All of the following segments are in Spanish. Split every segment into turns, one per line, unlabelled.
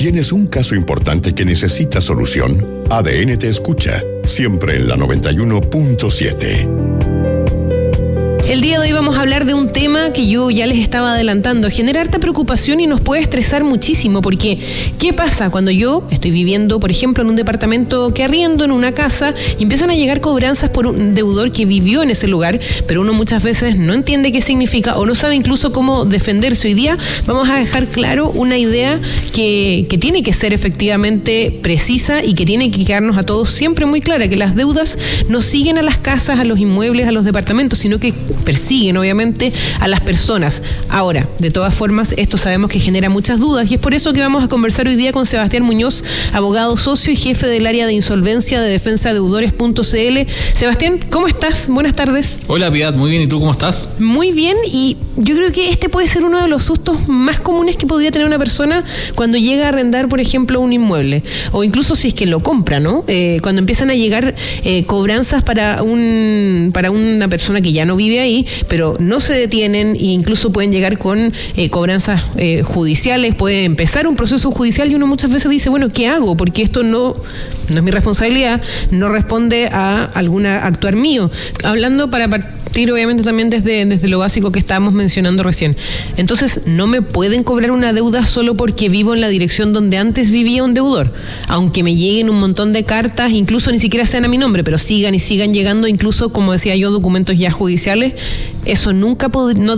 ¿Tienes un caso importante que necesita solución? ADN te escucha, siempre en la 91.7.
El día de hoy vamos a hablar de un tema que yo ya les estaba adelantando. Genera harta preocupación y nos puede estresar muchísimo, porque ¿qué pasa cuando yo estoy viviendo, por ejemplo, en un departamento que arriendo, en una casa, y empiezan a llegar cobranzas por un deudor que vivió en ese lugar, pero uno muchas veces no entiende qué significa o no sabe incluso cómo defenderse? Hoy día vamos a dejar claro una idea que tiene que ser efectivamente precisa y que tiene que quedarnos a todos siempre muy clara, que las deudas no siguen a las casas, a los inmuebles, a los departamentos, sino que persiguen obviamente a las personas. Ahora, de todas formas, esto sabemos que genera muchas dudas y es por eso que vamos a conversar hoy día con Sebastián Muñoz, abogado socio y jefe del área de insolvencia de defensadeudores.cl. Sebastián, ¿cómo estás? Buenas tardes.
Hola, Piedad, muy bien, ¿y tú cómo estás?
Muy bien, y yo creo que este puede ser uno de los sustos más comunes que podría tener una persona cuando llega a arrendar, por ejemplo, un inmueble, o incluso si es que lo compra, ¿no? Cuando empiezan a llegar cobranzas para una persona que ya no vive ahí, pero no se detienen e incluso pueden llegar con cobranzas judiciales, puede empezar un proceso judicial y uno muchas veces dice, bueno, ¿qué hago? Porque esto no es mi responsabilidad, no responde a alguna actuar mío. Hablando para partir obviamente también desde lo básico que estábamos mencionando recién. Entonces, no me pueden cobrar una deuda solo porque vivo en la dirección donde antes vivía un deudor, aunque me lleguen un montón de cartas, incluso ni siquiera sean a mi nombre, pero sigan llegando, incluso, como decía yo, documentos ya judiciales. Eso nunca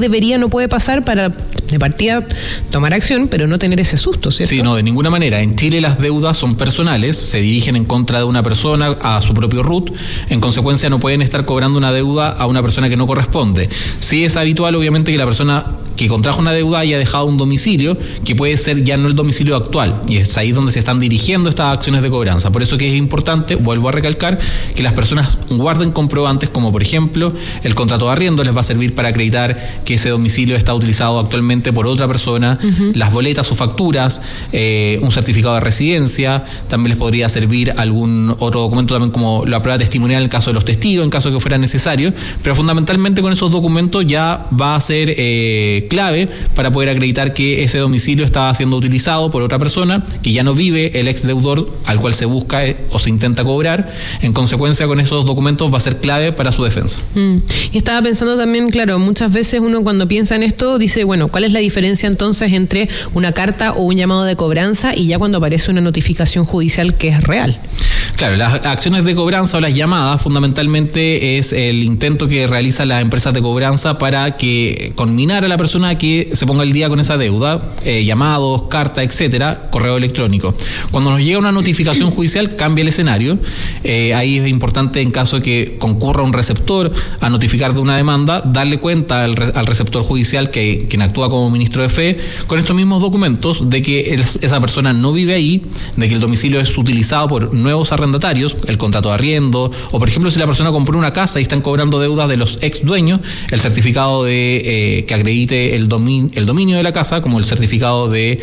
no puede pasar para, de partida, tomar acción, pero no tener ese susto, ¿cierto?
Sí, no, de ninguna manera. En Chile las deudas son personales, se dirigen en contra de una persona a su propio RUT, en consecuencia no pueden estar cobrando una deuda a una persona que no corresponde. Sí es habitual, obviamente, que la persona que contrajo una deuda haya dejado un domicilio que puede ser ya no el domicilio actual, y es ahí donde se están dirigiendo estas acciones de cobranza. Por eso que es importante, vuelvo a recalcar, que las personas guarden comprobantes como, por ejemplo, el contrato de arriendo les va a servir para acreditar que ese domicilio está utilizado actualmente por otra persona, las boletas o facturas, un certificado de residencia, también les podría servir algún otro documento también como la prueba testimonial en el caso de los testigos, en caso de que fuera necesario, pero fundamentalmente con esos documentos ya va a ser clave para poder acreditar que ese domicilio estaba siendo utilizado por otra persona, que ya no vive el ex deudor al cual se busca o se intenta cobrar. En consecuencia, con esos documentos va a ser clave para su defensa.
Y estaba pensando también, claro, muchas veces uno cuando piensa en esto dice, bueno, ¿cuál es la diferencia entonces entre una carta o un llamado de cobranza y ya cuando aparece una notificación judicial que es real?
Claro, las acciones de cobranza o las llamadas fundamentalmente es el intento que realiza la empresa de cobranza para que conminar a la persona que se ponga al día con esa deuda, llamados, carta, etcétera, correo electrónico. Cuando nos llega una notificación judicial cambia el escenario. Ahí es importante, en caso de que concurra un receptor a notificar de una demanda, darle cuenta al receptor judicial, quien actúa como ministro de fe, con estos mismos documentos de que esa persona no vive ahí, de que el domicilio es utilizado por nuevos arrendatarios, el contrato de arriendo, o por ejemplo si la persona compró una casa y están cobrando deudas de los ex dueños, el certificado que acredite el dominio de la casa, como el certificado que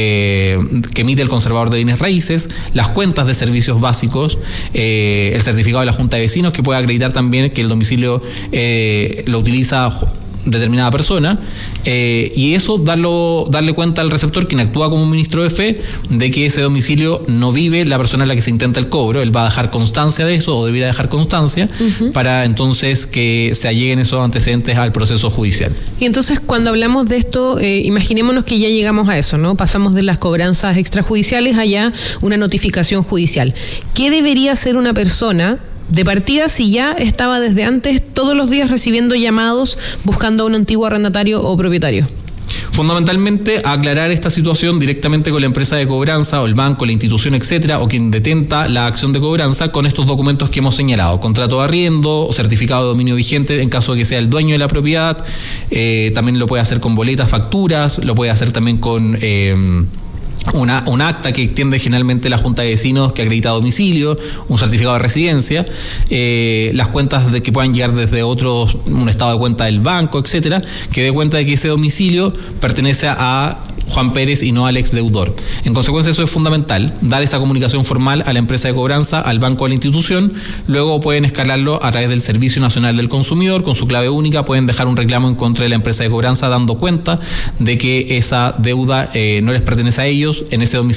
emite el conservador de bienes raíces, las cuentas de servicios básicos, el certificado de la Junta de Vecinos, que puede acreditar también que el domicilio lo utiliza determinada persona, y eso darle cuenta al receptor, quien actúa como ministro de fe, de que ese domicilio no vive la persona a la que se intenta el cobro. Él va a dejar constancia de eso, o debiera dejar constancia, para entonces que se alleguen esos antecedentes al proceso judicial.
Y entonces, cuando hablamos de esto, imaginémonos que ya llegamos a eso, ¿no? Pasamos de las cobranzas extrajudiciales a ya una notificación judicial. ¿Qué debería hacer una persona de partida si ya estaba desde antes todos los días recibiendo llamados buscando a un antiguo arrendatario o propietario?
Fundamentalmente, aclarar esta situación directamente con la empresa de cobranza o el banco, la institución, etcétera, o quien detenta la acción de cobranza, con estos documentos que hemos señalado: contrato de arriendo o certificado de dominio vigente en caso de que sea el dueño de la propiedad. También lo puede hacer con boletas, facturas, lo puede hacer también con un acta que extiende generalmente la Junta de Vecinos que acredita domicilio, un certificado de residencia, las cuentas que puedan llegar desde un estado de cuenta del banco, etcétera, que dé cuenta de que ese domicilio pertenece a Juan Pérez y no al ex deudor. En consecuencia, eso es fundamental, dar esa comunicación formal a la empresa de cobranza, al banco o a la institución. Luego pueden escalarlo a través del Servicio Nacional del Consumidor, con su clave única pueden dejar un reclamo en contra de la empresa de cobranza, dando cuenta de que esa deuda no les pertenece a ellos en ese domicilio